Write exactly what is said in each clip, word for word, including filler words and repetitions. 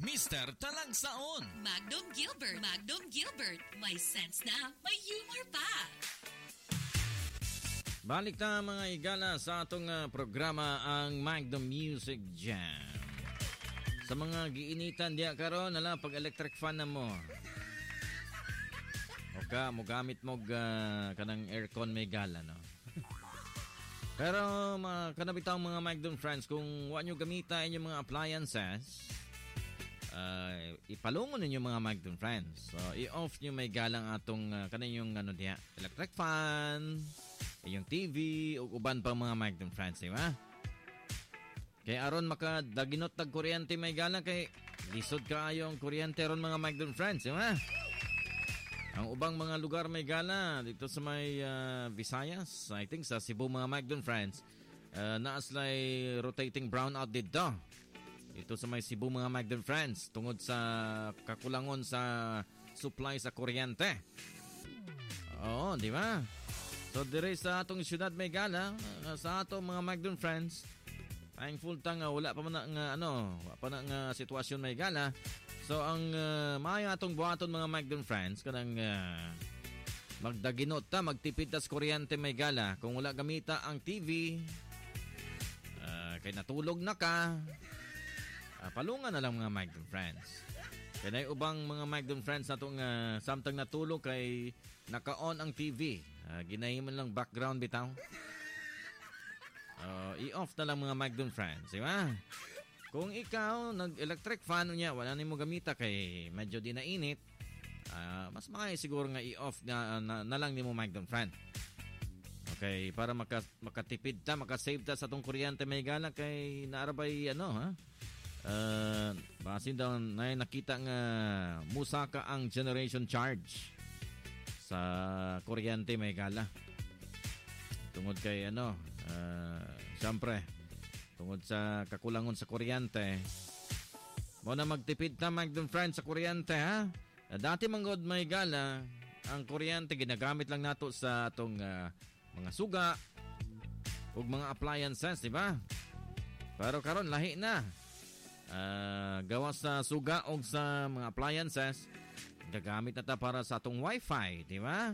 mister Talagsaon. Magnum Gilbert. Magnum Gilbert. May sense na, may humor pa. Balik na mga igala sa atong uh, programa ang Magnum Music Jam. Sa mga giinitan diya karon nala pag electric fan na mo. Oka mo gamit mo uh, kanang aircon may gala no. Pero mga kanabitaw mga Magnum friends kung wa nyo gamita inyong mga appliances, uh, ipalungon ninyo mga Magnum friends. So i-off nyo may galang atong uh, kanang ano diya electric fan, yung T V o uban pa mga Magnum friends, di ba? Kay aron makadaginot tag kuryente may gala kay lisod kaayo ang kuryente ron mga Magnum friends, di ba? Ang ubang mga lugar may gala dito sa may uh, Visayas, I think sa Cebu mga Magnum friends, uh, naaslay rotating brownout dito. Dito sa may Cebu mga Magnum friends tungod sa kakulangon sa supply sa kuryente. Oo, di ba? So dire sa atong syudad may gala, uh, sa atong mga Magnum friends, thankful tang uh, wala pa man nga ano, wala pa na nga sitwasyon may gala. So ang uh, maayo atong buhaton mga Magnum friends kanang uh, magdaginot ta, magtipid ta sa kuryente may gala. Kung wala gamita ang T V, uh, kay natulog na ka, uh, palungan na lang mga Magnum friends. Kaya na ubang mga Magnum friends natong uh, samtang natulog kay naka-on ang T V. Uh, ginahiman lang background bitaw. Uh, i-off na lang mga Magnum friends, di ba? Kung ikaw nag-electric fan niya, wala nimo gamita kay medyo di na init, uh, mas makay siguro nga i-off na, na, na lang nimo Magnum friend. Okay, para maka, makatipid ta, makasave ta sa tong kuryente may gala kay naarabay ano ha. Uh, basin daw na nakita nga musaka ang generation charge sa kuryente may gala. Tungod kay ano, uh, siyempre tungod sa kakulangon sa kuryente, mo na magtipid ta Magnum friends sa kuryente ha. Dati manggod may gala, ang kuryente ginagamit lang nato sa atong uh, mga suga ug mga appliances, di ba? Pero karon lahi na. Uh, gawa sa suga o sa mga appliances, gagamit na ta para sa atong wifi, di ba?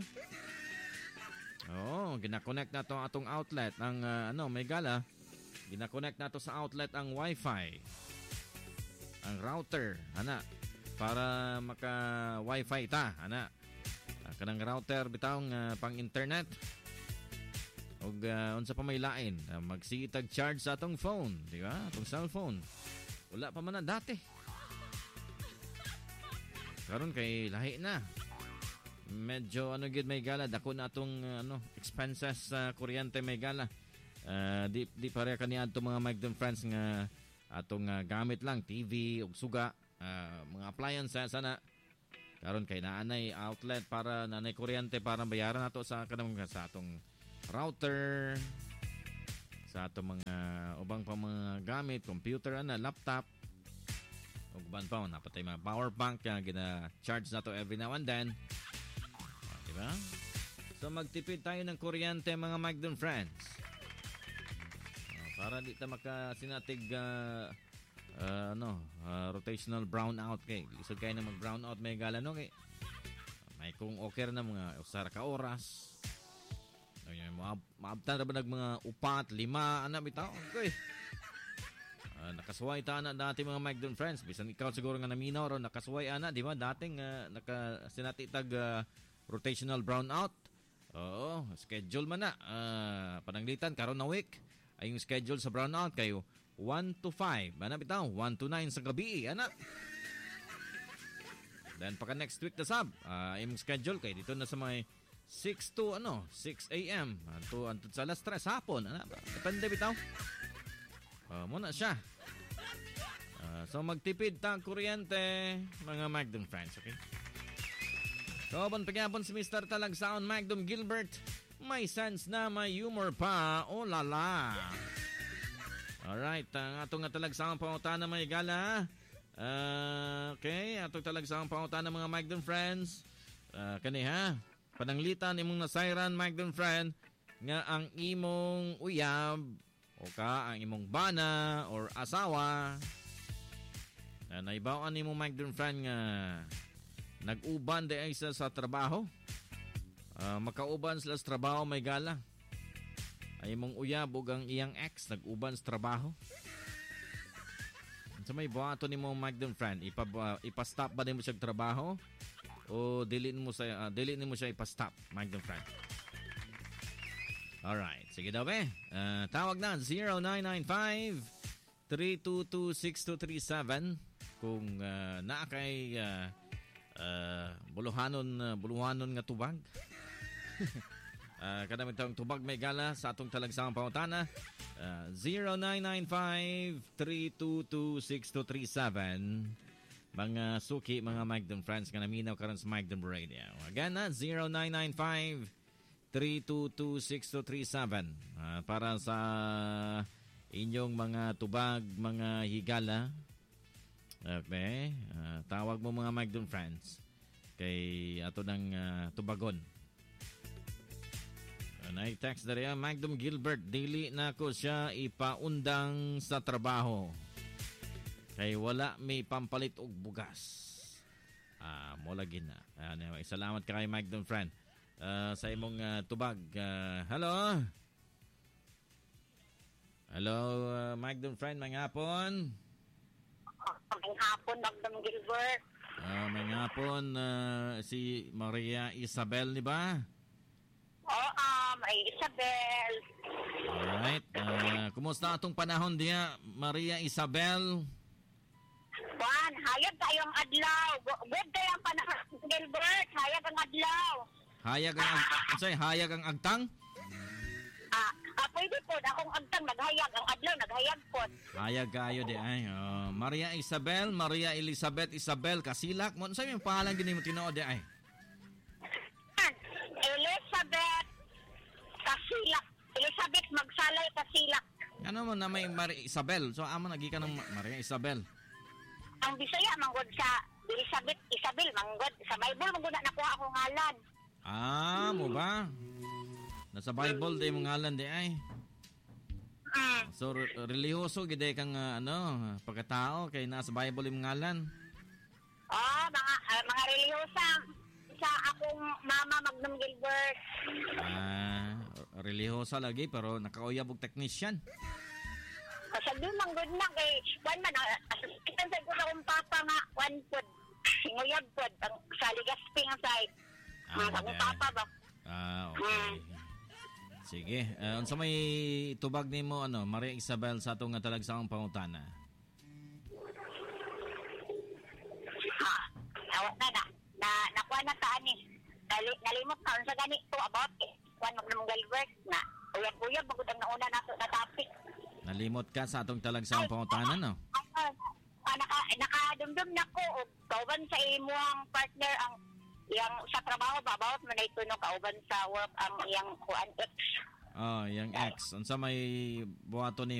Oo, gina-connect na to atong outlet ang uh, ano may gala. Gina-connect na to sa outlet ang wifi, ang router, ana, para maka-wifi ta, ana. Uh, kanang router bitawng uh, pang internet. Og uh, unsa pa may lain, uh, magsitag charge sa atong phone, di ba? Atong cellphone. Wala pa man na dati. Karon kay lahi na. Medyo ano gid may gala, dako na atong uh, ano expenses sa uh, kuryente may gala. Uh, di, di pareha kaniya itong mga Magnum friends nga atong uh, gamit lang T V ug suga, uh, mga appliances sana karon kay naanay outlet para naanay kuryente para bayaran nato sa kanang sa atong router, sa atong mga ubang pa mga gamit, computer ana, laptop ug uban pa napatay mga power bank nga gina-charge nato every now and then, uh, di ba? So magtipid tayo ng kuryente mga Magnum friends. Para di ta makasinatig uh, uh, ano, uh, rotational brownout kay. Lisod kayo na mag-brownout may gala no kay. May kung okay na mga usara ka oras. Ay maabtan ra ba nag mga upat, lima ana bitaw. Okay. Uh, nakasuway ta na dati mga Magnum friends. Bisan ikaw siguro nga naminaw ron nakasuway ana, di ba? Dating uh, nakasinatitag uh, rotational brownout. Oo, schedule man na. Uh, pananglitan karon na week. Ay yung schedule sa brownout kayo one to five. Ano bitaw? one to nine sa gabi. Ano? Then pagka next week na sab, uh, yung schedule kayo dito na sa may six to ano, six a.m. Anto anto sa alas tres hapon. Ano? Depende bitaw. Uh, muna siya. Uh, so magtipid ta ang kuryente mga Magnum friends, okay? So bon pagyapon si mister Talagsaon Magnum Gilbert. May sense na may humor pa. Oh lala. Alright, ang atong nga Talagsaong pangutana may gala. Uh, okay, atong Talagsaong pangutana mga Magnum friends. Uh, kani ha, pananglitan imong nasayran Magnum friend nga ang imong uyab o ka ang imong bana or asawa Uh, naibawaan ni mo Magdon friend nga nag-uban di ay sa, sa trabaho. Uh, makauban sila sa trabaho may gala. Ay mong uyabog ang iyang ex nag-uban sa trabaho. So may buhato ni mo Magdon friend, ipa uh, ipa-stop ba din mo siya trabaho o dili mo sa uh, dili mo siya ipa-stop Magdon friend. Alright, sige daw be. Uh, tawag na zero nine nine five, three two two, six two three seven kung uh, naa kay uh, uh, buluhanon uh, buluhanon nga tubag. Uh, kada mitong tubag may gala sa atong talagsaang pangutana uh, zero nine nine five, three two two, six two three seven mga suki mga Magdon friends nga naminaw karon sa Magdon Radio. Again na zero nine nine five, three two two, six two three seven uh, para sa inyong mga tubag mga higala. Okay, uh, tawag mo mga Magdon friends kay ato ng uh, tubagon. Na-text na rin, Magdon Gilbert, dili na ko siya ipaundang sa trabaho. Kay wala may pampalit og bugas. Ah, mo lagi na. Anyway, salamat ka kay Magdon friend. Uh, sa imong uh, tubag. Uh, hello? Hello, uh, Magdon friend, may hapon? May hapon, Magdon Gilbert. Uh, may hapon, uh, si Maria Isabel, di ba? Oo, may Isabel. Alright. Uh, kumusta atong panahon diya, Maria Isabel? Juan, hayag kayong adlaw. Good day ang panahon, Gilbert. Hayag ang adlaw. Hayag ang ag- say, hayag ang agtang? Ah, ah, pwede po. Akong agtang naghayag. Ang adlaw, naghayag po. Hayag kayo di ay. Uh, Maria Isabel, Maria Elizabeth Isabel Kasilak. Mo sa yung pangalan gini mo tinuod di ay. Elizabeth Kasilak. Elizabeth Magsalay Kasilak. Ano mo na may Maria Isabel? So amo nagi ka ng Maria Isabel. Ang Bisaya manggod sa Elizabeth Isabel manggod sa Bible manggod na nakuha akong ngalan. Ah, mo ba? Nasa Bible di mo ngalan di ay. Mm. So re- reliyoso gid kang uh, ano, pagkatao kay nasa Bible imong ngalan. Oh, mga uh, mga reliyosa sa akong mama Magdon Gilbert. Ah, reliyosa lagi pero nakauyab og technician. Kasi doon manggod na kay one man kita sa ko akong papa nga one foot. Singuyab pod ang sa Ligasping side. Ah, akong papa ba? Ah, okay. Sige, uh, unsa may tubag nimo ano, Maria Isabel sa atong talagsaong pangutana? Ha, awat na na. Na nakuha na ta ani. Dali nalimot ka sa gani to about it. One Magdon Gilbert na uyab-uyab bagud ang nauna nato na topic. Nalimot ka sa atong talagsaong pangutana no? Ah, ah, naka nakadumdum na ko og kauban sa imuhang partner ang yang sa trabaho babawat man ay tuno kauban sa work ang iyang kuan ex. Oh, yung ex. Unsa may buhaton ni